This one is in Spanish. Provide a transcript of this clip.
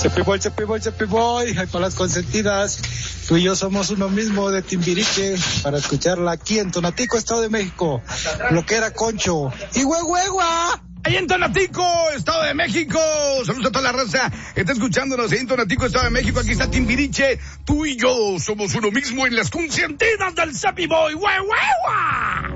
Cepi Boy, hay para las consentidas. Tú y yo somos uno mismo de Timbiriche para escucharla aquí en Tonatico, Estado de México. Lo que era Concho. ¡Y huehuegua! Ahí en Tonatico, Estado de México. Saludos a toda la raza. Está escuchándonos ahí en Tonatico, Estado de México. Aquí está Timbiriche. Tú y yo somos uno mismo en las consentidas del Cepi Boy. ¡Huehuegua!